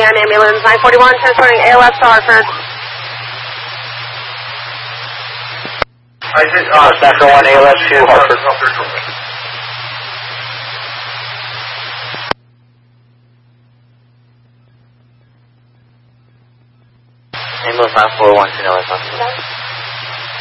PM ambulance 941 transporting ALS to Hartford. I did, Central 1 ALS to Hartford. Ambulance 941 to ALS Hartford.